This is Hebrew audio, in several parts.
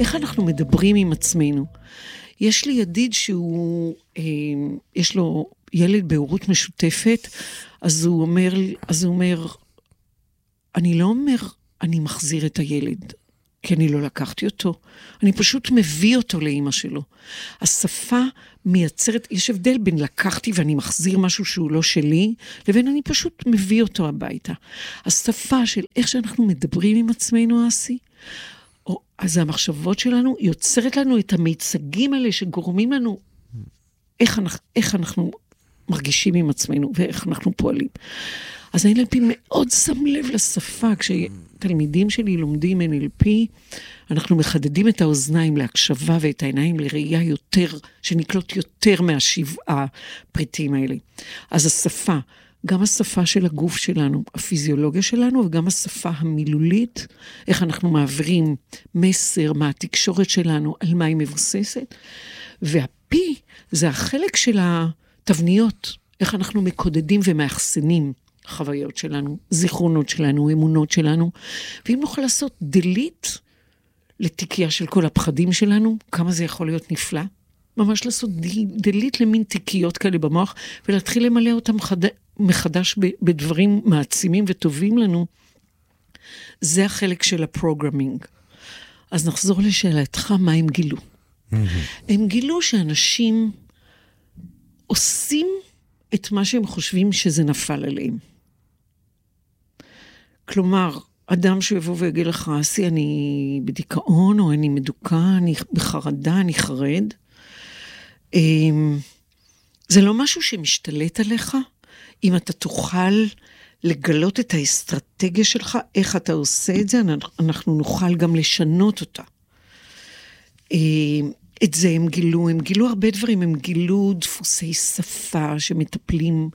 איך אנחנו מדברים עם עצמנו. יש לי ידיד שהוא, יש לו ילד בהורות משותפת, אז הוא אומר, אני לא אומר, אני מחזיר את הילד, כי אני לא לקחתי אותו, אני פשוט מביא אותו לאמא שלו. השפה מייצרת, יש הבדל בין לקחתי ואני מחזיר משהו שהוא לא שלי, לבין אני פשוט מביא אותו הביתה. השפה של איך שאנחנו מדברים עם עצמנו, אסי, אז המחשבות שלנו יוצרת לנו את המיצגים האלה שגורמים לנו איך אנחנו מרגישים עם עצמנו ואיך אנחנו פועלים. אז ה-NLP מאוד שם לב לשפה, כשתלמידים שלי לומדים NLP, אנחנו מחדדים את האוזניים להקשבה ואת העיניים לראייה יותר, שנקלוט יותר מהשבעה פריטים האלה. אז השפה, גם השפה של הגוף שלנו, הפיזיולוגיה שלנו, וגם השפה המילולית, איך אנחנו מעבירים מסר מהתקשורת שלנו, על מה היא מבוססת. והפי זה החלק של התבניות, איך אנחנו מקודדים ומאחסנים חוויות שלנו, זיכרונות שלנו, אמונות שלנו. ואם נוכל לעשות דליט לתיקייה של כל הפחדים שלנו, כמה זה יכול להיות נפלא? ממש לעשות דליט למין תיקיות כאלה במוח, ולהתחיל למלא אותם מחדש בדברים מעצימים וטובים לנו. זה החלק של הפרוגרמינג. אז נחזור לשאלתך, מה הם גילו? הם גילו שאנשים עושים את מה שהם חושבים שזה נפל עליהם. כלומר, אדם שיבוא ויגיד לך, אסי, אני בדיכאון, או אני מדוכא, אני בחרדה, אני חרד. זה לא משהו שמשתלט עליך, אם אתה תוכל לגלות את האסטרטגיה שלך, איך אתה עושה את זה, אנחנו נוכל גם לשנות אותה. את זה הם גילו הרבה דברים, הם גילו דפוסי שפה שמטפלים,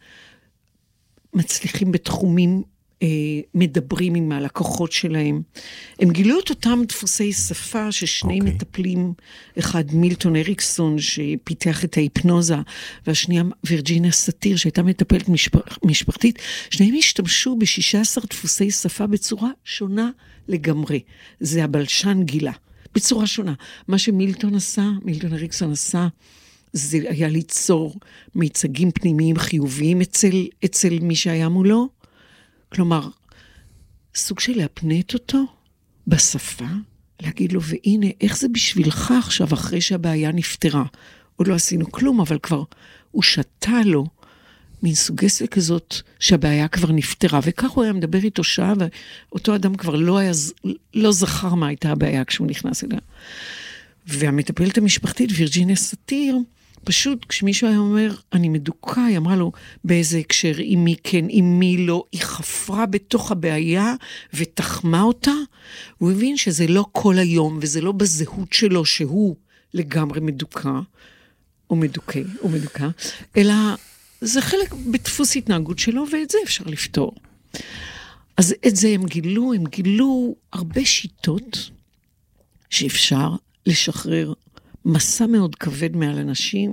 מצליחים בתחומים, מדברים עם הלקוחות שלהם. הם גילו את אותם דפוסי שפה ששני מטפלים, אחד מילטון אריקסון שפיתח את ההיפנוזה, והשנייה וירג'יניה סאטיר שהייתה מטפלת משפחתית, שניהם השתמשו ב16 דפוסי שפה בצורה שונה לגמרי. זה הבלשן גילה. בצורה שונה. מה שמילטון אריקסון עשה, זה היה ליצור מיצגים פנימיים חיוביים אצל מי שהיה מולו. כלומר, סוג של להפנט אותו בשפה, להגיד לו, והנה, איך זה בשבילך עכשיו, אחרי שהבעיה נפתרה? עוד לא עשינו כלום, אבל כבר הוא שתה לו מין סוגסיה כזאת שהבעיה כבר נפתרה, וכך הוא היה מדבר איתו שעה, ואותו אדם כבר לא זכר מה הייתה הבעיה כשהוא נכנס אליה. והמטפלת המשפחתית, וירג'יניה סאטיר, פשוט כשמישהו היה אומר, אני מדוכא, היא אמרה לו, באיזה הקשר, עם מי כן, עם מי לא, היא חפרה בתוך הבעיה ותחמה אותה, הוא הבין שזה לא כל היום, וזה לא בזהות שלו שהוא לגמרי מדוכא, או מדוכא, אלא זה חלק בדפוס התנהגות שלו, ואת זה אפשר לפתור. אז את זה הם גילו הרבה שיטות שאפשר לשחרר מסע מאוד כבד מעל אנשים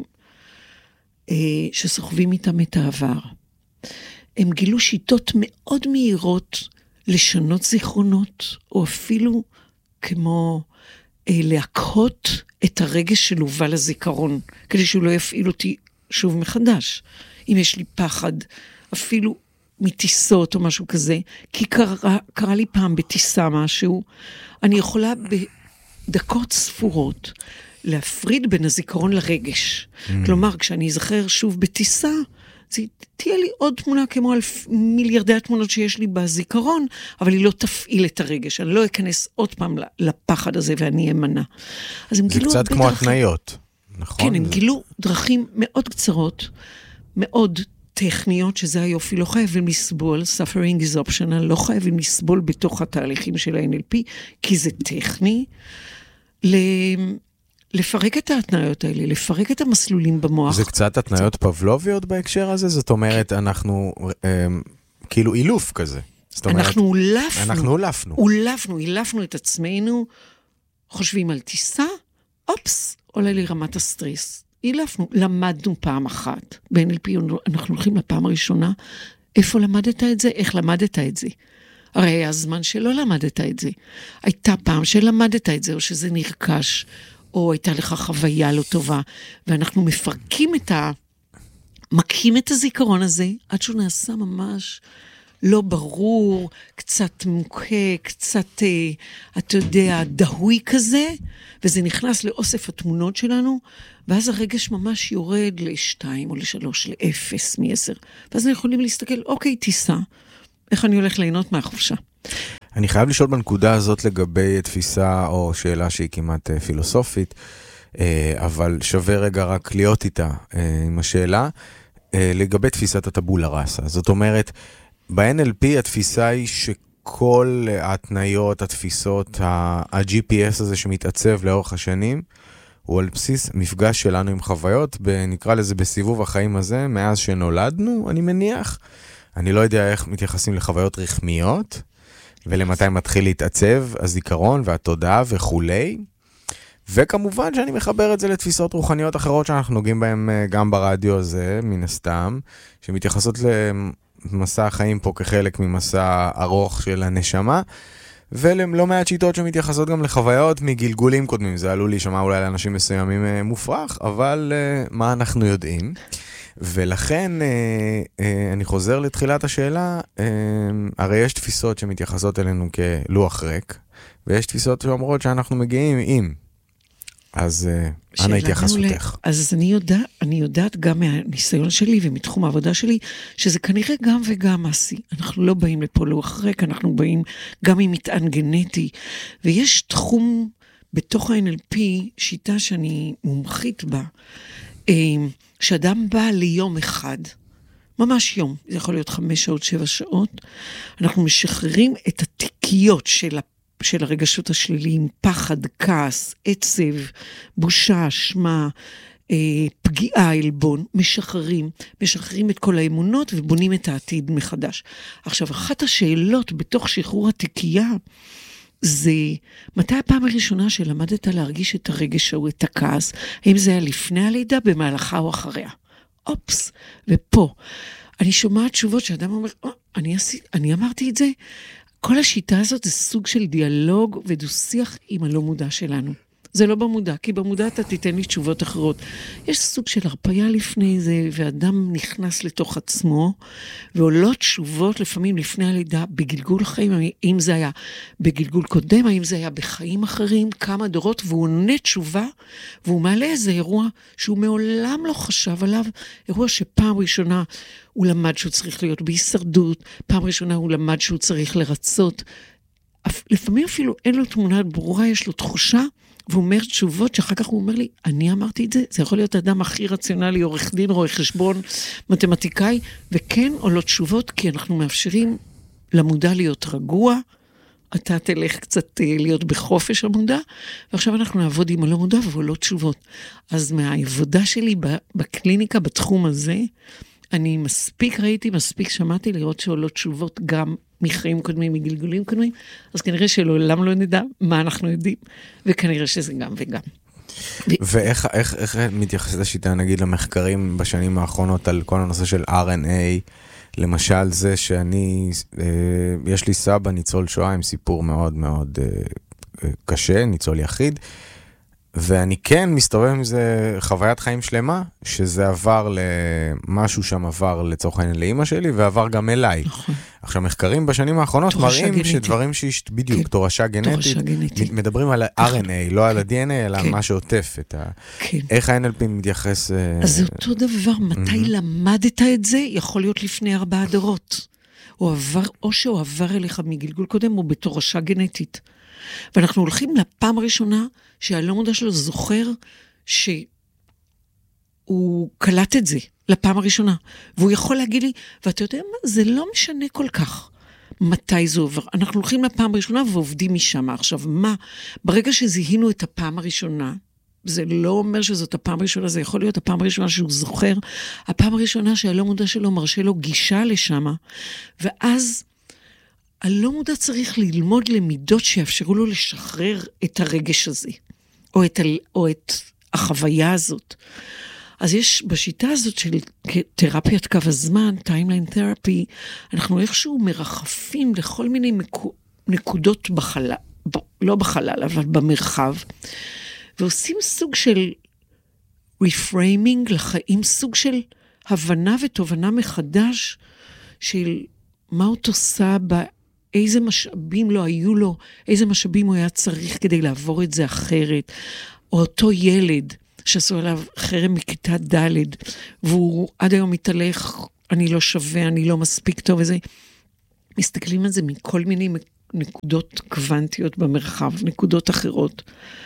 שסוחבים איתם את העבר. הם גילו שיטות מאוד מהירות לשנות זיכרונות, או אפילו כמו להקהות את הרגש שלובה לזיכרון, כדי שהוא לא יפעיל אותי שוב מחדש. אם יש לי פחד, אפילו מטיסות או משהו כזה, כי קרה לי פעם בטיסה משהו, אני יכולה בדקות ספורות להפריד בין הזיכרון לרגש. כלומר, כשאני אזכר שוב בטיסה, זה תהיה לי עוד תמונה כמו על מיליארדי התמונות שיש לי בזיכרון, אבל היא לא תפעיל את הרגש. אני לא אכנס עוד פעם לפחד הזה ואני אמנע. אז הם גילו זה קצת כמו התניות, נכון? כן, הם גילו דרכים מאוד קצרות, מאוד טכניות, שזה היופי, לא חייבים לסבול, suffering is optional, לא חייבים לסבול בתוך התהליכים של ה-NLP, כי זה טכני, לפרק את ההתניות האלה, לפרק את המסלולים במוח. זה קצת התניות פבלוביות בהקשר הזה? זאת אומרת, אנחנו כאילו אילוף כזה. אנחנו אילפנו את עצמנו, חושבים על טיסה, אופס, עולה לי רמת הסטרס. למדנו פעם אחת. ב-NLP אנחנו הולכים לפעם הראשונה, איפה למדת את זה? איך למדת את זה? הרי היה זמן שלא למדת את זה. הייתה פעם שלמדת את זה, או שזה נרכש, או הייתה לך חוויה לא טובה, ואנחנו מפרקים מקים את הזיכרון הזה, עד שהוא נעשה ממש לא ברור, קצת מוכה, קצת, אתה יודע, דהוי כזה, וזה נכנס לאוסף התמונות שלנו, ואז הרגש ממש יורד ל2 או ל3, ל0, מ10. ואז אנחנו יכולים להסתכל, אוקיי, טיסה, איך אני הולך ליהנות מהחופשה? אני חייב לשאול בנקודה הזאת לגבי תפיסה או שאלה שהיא כמעט פילוסופית, אבל שווה רגע רק להיות איתה עם השאלה, לגבי תפיסת הטבולה ראסה. זאת אומרת, ב-NLP התפיסה היא שכל ההתניות, התפיסות, ה-GPS הזה שמתעצב לאורך השנים, הוא על בסיס מפגש שלנו עם חוויות, נקרא לזה בסיבוב החיים הזה, מאז שנולדנו, אני מניח. אני לא יודע איך מתייחסים לחוויות רחמיות, ולמתי מתחיל להתעצב הזיכרון והתודעה וכולי. וכמובן שאני מחבר את זה לתפיסות רוחניות אחרות שאנחנו נוגעים בהן גם ברדיו הזה, מן הסתם, שמתייחסות למסע החיים פה כחלק ממסע ארוך של הנשמה, ולא מעט שיטות שמתייחסות גם לחוויות מגלגולים קודמים. זה עלול להישמע אולי לאנשים מסוימים מופרך, אבל מה אנחנו יודעים? ולכן אני חוזר לתחילת השאלה, הרי יש תפיסות שמתייחסות אלינו כלוח ריק, ויש תפיסות שאומרות שאנחנו מגיעים עם. אז אנא התייחסותך. אז אני יודעת גם מהניסיון שלי ומתחום העבודה שלי, שזה כנראה גם וגם מעשי. אנחנו לא באים לפה לוח ריק, אנחנו באים גם עם מטען גנטי, ויש תחום בתוך ה-NLP, שיטה שאני מומחית בה, שאדם בא ליום אחד, ממש יום, זה יכול להיות 5 שעות, 7 שעות, אנחנו משחררים את התיקיות של הרגשות השליליים, פחד, כעס, עצב, בושה, אשמה, פגיעה, עלבון, משחררים את כל האמונות ובונים את העתיד מחדש. עכשיו, אחת השאלות בתוך שחרור התיקייה, זה מתי הפעם הראשונה שלמדת להרגיש את הרגש או את הכעס? האם זה היה לפני הלידה, במהלכה או אחריה? אופס, ופה. אני שומעת תשובות שאדם אומר, אני אמרתי את זה. כל השיטה הזאת זה סוג של דיאלוג ודו-שיח עם הלא מודע שלנו. זה לא במודע, כי במודע אתה תיתן לי תשובות אחרות. יש סוג של הרפיה לפני זה, ואדם נכנס לתוך עצמו, ועולות תשובות לפעמים לפני הלידה בגלגול חיים, אם זה היה בגלגול קודם, האם זה היה בחיים אחרים, כמה דורות, והוא עונה תשובה, והוא מעלה איזה אירוע שהוא מעולם לא חשב עליו, אירוע שפעם ראשונה הוא למד שהוא צריך להיות בהישרדות, פעם ראשונה הוא למד שהוא צריך לרצות, לפעמים אפילו אין לו תמונה ברורה, יש לו תחושה, והוא אומר תשובות שאחר כך הוא אומר לי, אני אמרתי את זה, זה יכול להיות האדם הכי רציונלי, עורך דין, רואה חשבון, מתמטיקאי, וכן עולות תשובות, כי אנחנו מאפשרים למודע להיות רגוע, אתה תלך קצת להיות בחופש המודע, ועכשיו אנחנו נעבוד עם הלא מודע ועולות תשובות. אז מהעבודה שלי בקליניקה, בתחום הזה, אני מספיק שמעתי לראות שעולות תשובות גם מחיים קודמים, מגלגולים קודמים, אז כנראה שלעולם לא נדע מה אנחנו יודעים, וכנראה שזה גם וגם. ואיך מתייחסת השיטה, נגיד, למחקרים בשנים האחרונות על כל הנושא של RNA, למשל זה יש לי סבא ניצול שואה עם סיפור מאוד מאוד קשה, ניצול יחיד, ואני כן מסתובב עם זה חוויית חיים שלמה, שזה עבר משהו שם עבר לצורך העניין לאמא שלי, ועבר גם אליי. נכון. עכשיו, מחקרים בשנים האחרונות מראים שדברים בדיוק, תורשה גנטית, מדברים על ה-RNA, לא על ה-DNA, אלא מה שעוטף את איך ה-NLP מתייחס. אז זה אותו דבר, מתי למדת את זה, יכול להיות לפני 4 דורות. או שהוא עבר אליך מגלגול קודם, או בתורשה גנטית. ואנחנו הולכים לפעם הראשונה שהלא מודע שלו זוכר שהוא קלט את זה לפעם הראשונה. והוא יכול להגיד לי, ואתה יודע מה, זה לא משנה כל כך מתי זה עובר. אנחנו הולכים לפעם הראשונה ועובדים משם. עכשיו, מה? ברגע שזיהינו את הפעם הראשונה, זה לא אומר שזאת הפעם הראשונה, זה יכול להיות הפעם הראשונה שהוא זוכר, הפעם הראשונה שהלא מודע שלו מרשה לו גישה לשם, ואז הלא מודע צריך ללמוד למידות שיאפשרו לו לשחרר את הרגש הזה, או את החוויה הזאת. אז יש בשיטה הזאת של תרפיית קו הזמן, טיימליין תרפי, אנחנו איכשהו מרחפים לכל מיני נקודות בחלל, לא בחלל, אבל במרחב, ועושים סוג של reframing לחיים, סוג של הבנה ותובנה מחדש של מה הוא תוסע איזה משאבים לא היו לו, איזה משאבים הוא היה צריך כדי לעבור את זה אחרת, או אותו ילד שעשו עליו חרם מכיתה ד' והוא עד היום מתהלך, אני לא שווה, אני לא מספיק טוב וזה. מסתכלים על זה מכל מיני נקודות קוונטיות במרחב, נקודות אחרות,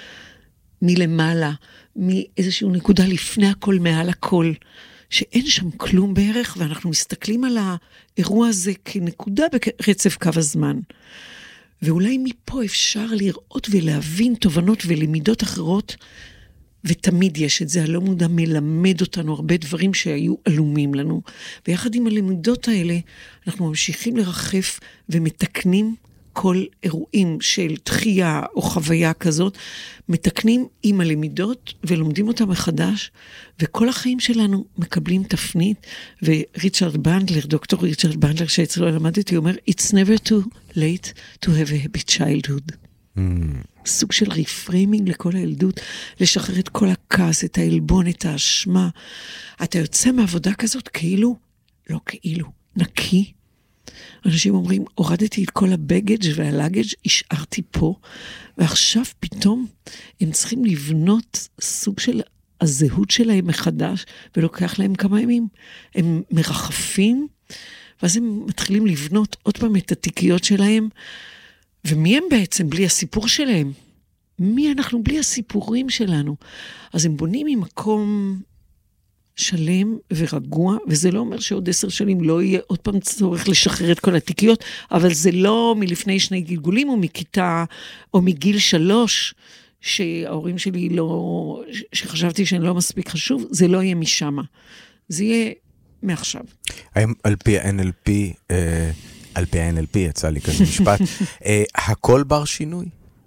מלמעלה, מאיזושהי נקודה לפני הכל, מעל הכל, שאין שם כלום בערך, ואנחנו מסתכלים על האירוע הזה כנקודה ברצף קו הזמן. ואולי מפה אפשר לראות ולהבין תובנות ולמידות אחרות, ותמיד יש את זה, הלא מודע מלמד אותנו הרבה דברים שהיו אלומים לנו. ויחד עם הלימודות האלה, אנחנו ממשיכים לרחף ומתקנים כל אירועים של דחייה או חוויה כזאת, מתקנים עם הלמידות ולומדים אותה מחדש, וכל החיים שלנו מקבלים תפנית, וריצ'רד בנדלר, דוקטור ריצ'רד בנדלר שאצלו למדתי, אומר, It's never too late to have a happy childhood. סוג של ריפריימינג לכל הילדות, לשחרר את כל הכעס, את העלבון, את האשמה. אתה יוצא מעבודה כזאת כאילו, לא כאילו, נקי. אנשים אומרים, הורדתי את כל הבגג' והלגג', השארתי פה, ועכשיו פתאום הם צריכים לבנות סוג של הזהות שלהם מחדש, ולוקח להם כמה ימים. הם מרחפים, ואז הם מתחילים לבנות עוד פעם את התיקיות שלהם, ומי הם בעצם בלי הסיפור שלהם? מי אנחנו בלי הסיפורים שלנו? אז הם בונים ממקום שלם ורגוע, וזה לא אומר שעוד 10 שנים לא יהיה עוד פעם צורך לשחרר את כל התיקיות, אבל זה לא מלפני 2 גלגולים, או מכיתה, או מגיל 3, שההורים שלי לא, שחשבתי שאני לא מספיק חשוב, זה לא יהיה משם. זה יהיה מעכשיו. האם על פי ה-NLP, על פי ה-NLP יצא לי כזה משפט, הכל בר שינוי?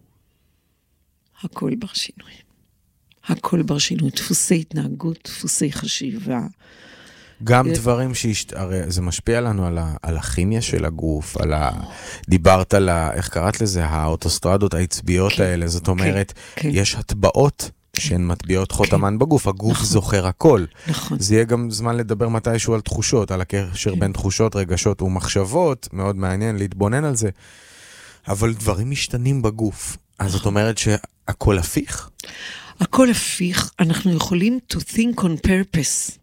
הכל בר שינוי. הכל בר שינוי, דפוסי התנהגות, דפוסי חשיבה. גם דברים הרי זה משפיע לנו על הכימיה של הגוף, דיברת על, איך קראת לזה, האוטוסטרדות העצביות האלה, זאת אומרת, יש הטבעות שהן מטביעות חותמן בגוף, הגוף זוכר הכל. נכון. זה יהיה גם זמן לדבר מתישהו על תחושות, על הקשר בין תחושות, רגשות ומחשבות, מאוד מעניין להתבונן על זה, אבל דברים משתנים בגוף. אז זאת אומרת שהכל הפיך? הכל הפיך, אנחנו יכולים to think on purpose.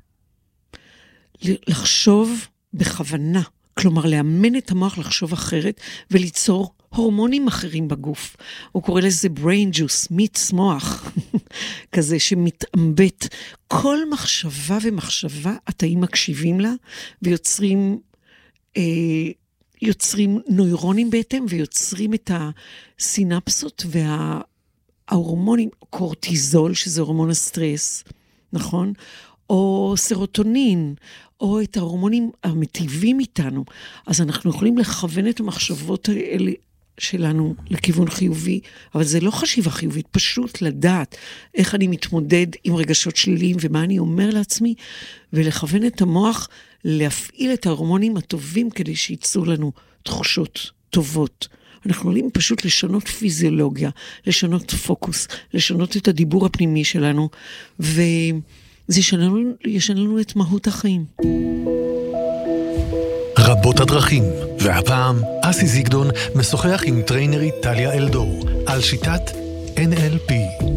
לחשוב בכוונה, כלומר לאמן את המוח לחשוב אחרת וליצור הורמונים אחרים בגוף. הוא קורא לזה brain juice, מיץ מוח, כזה שמתאמבט. כל מחשבה ומחשבה, התאים מקשיבים לה ויוצרים יוצרים נוירונים בהתאם ויוצרים את הסינפסות ההורמונים, קורטיזול, שזה הורמון הסטרס, נכון? או סרוטונין, או את ההורמונים המטיבים איתנו. אז אנחנו יכולים לכוון את המחשבות האלה שלנו לכיוון חיובי, אבל זה לא חשיבה חיובית, פשוט לדעת איך אני מתמודד עם רגשות שליליים, ומה אני אומר לעצמי, ולכוון את המוח להפעיל את ההורמונים הטובים, כדי שיצאו לנו תחושות טובות. אנחנו יכולים פשוט לשנות פיזיולוגיה, לשנות פוקוס, לשנות את הדיבור הפנימי שלנו, וזה ישנה לנו את מהות החיים. רבות הדרכים, והפעם אסי זיגדון משוחח עם טריינרית טליה אלדור על שיטת NLP.